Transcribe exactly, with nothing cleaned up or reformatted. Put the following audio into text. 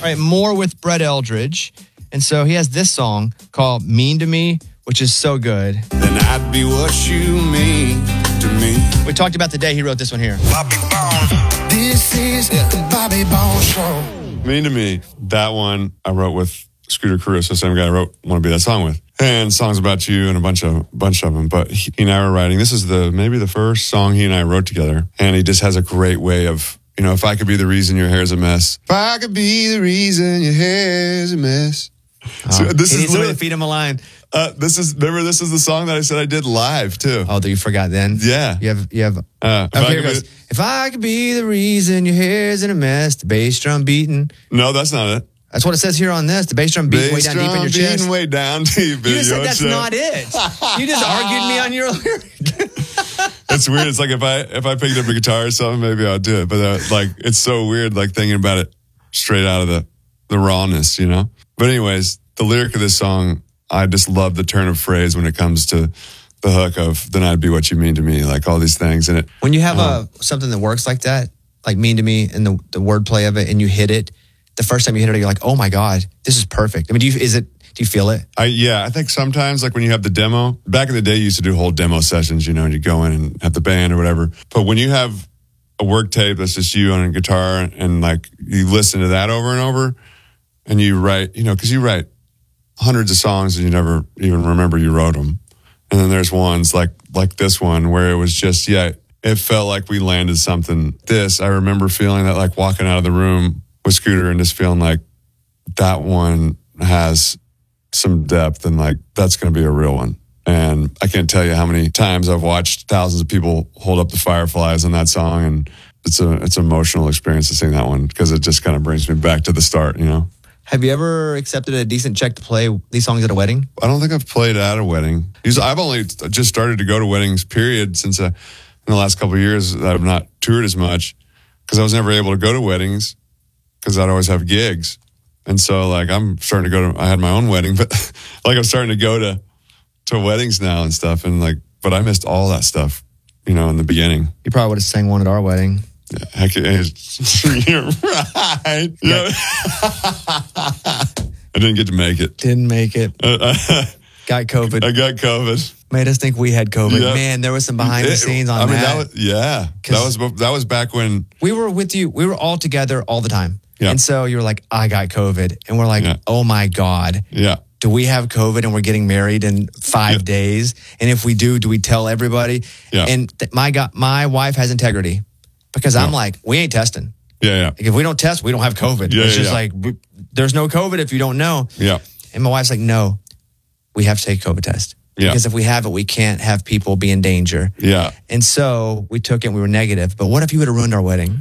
right, more with Brett Eldredge. And so he has this song called Mean to Me, which is so good. Then I'd be what you mean to me. We talked about the day he wrote this one here. Bobby Bones. This is the Bobby Bones Show. Mean to Me. That one I wrote with Scooter Caruso, the same guy I wrote Want to Be That Song with. And songs about you and a bunch of bunch of them. But he and I were writing. This is the maybe the first song he and I wrote together. And he just has a great way of, you know, if I could be the reason your hair's a mess. If I could be the reason your hair's a mess. Oh, So this he is needs somebody literally, to feed him a line. uh, this is remember this is the song that I said I did live too. Oh, that you forgot then? Yeah. You have, you have, Uh, if oh, I here it could goes. be- If I could be the reason your hair's in a mess, the bass drum beating. No, that's not it. That's what it says here on this. The bass drum beating way Bass down deep in drum your beating chest. way down deep. You just said that's not it. You just argued me on your lyric. It's weird. It's like if I if I picked up a guitar or something, maybe I'll do it. But uh, like, it's so weird, like thinking about it straight out of the the rawness, you know. But anyways, the lyric of this song, I just love the turn of phrase when it comes to the hook of "Then I'd be what you mean to me," like all these things in it. When you have Um, a something that works like that, like Mean to Me, and the the wordplay of it, and you hit it, the first time you hit it, you're like, oh my God, this is perfect. I mean, do you is it? Do you feel it? I yeah, I think sometimes like when you have the demo, back in the day you used to do whole demo sessions, you know, and you go in and have the band or whatever. But when you have a work tape that's just you on a guitar and like you listen to that over and over and you write, you know, because you write hundreds of songs and you never even remember you wrote them. And then there's ones like like this one where it was just, yeah, it felt like we landed something. This, I remember feeling that like walking out of the room with Scooter and just feeling like that one has some depth and like that's going to be a real one. And I can't tell you how many times I've watched thousands of people hold up the Fireflies on that song, and it's a it's an emotional experience to sing that one because it just kind of brings me back to the start, you know. Have you ever accepted a decent check to play these songs at a wedding? I don't think I've played at a wedding. Usually, I've only just started to go to weddings, period, since uh, in the last couple of years I've not toured as much because I was never able to go to weddings because I'd always have gigs. And so, like, I'm starting to go to, I had my own wedding, but like I'm starting to go to, to weddings now and stuff. And like, but I missed all that stuff, you know, in the beginning. You probably would have sang one at our wedding. Yeah, heck, it- you're right. Yeah. I didn't get to make it. Didn't make it. Got COVID. I got COVID. Made us think we had COVID. Yeah. Man, there was some behind the It- scenes on I mean, that. that was, yeah, that was, that was back when, We were with you. We were all together all the time. Yeah. And so you were like, I got COVID. And we're like, Yeah. oh my God. yeah. Do we have COVID and we're getting married in five Yeah. days? And if we do, do we tell everybody? Yeah. And th- my God, my wife has integrity because I'm like, we ain't testing. Yeah, yeah. Like if we don't test, we don't have COVID. Yeah, it's yeah, just yeah. like, we, there's no COVID if you don't know. Yeah. And my wife's like, no, we have to take a COVID test. Yeah. Because if we have it, we can't have people be in danger. Yeah. And so we took it and we were negative. But what if you would have ruined our wedding?